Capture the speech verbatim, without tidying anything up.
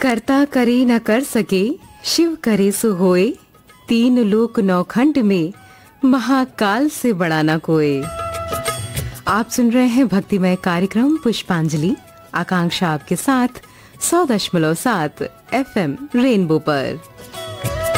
कर्ता करे न कर सके, शिव करे सो होए, तीन लोक नौखंड में महाकाल से बड़ा न कोई। आप सुन रहे हैं भक्तिमय कार्यक्रम पुष्पांजलि, आकांक्षा आपके साथ सौ दशमलव सात एफ एम रेनबो पर।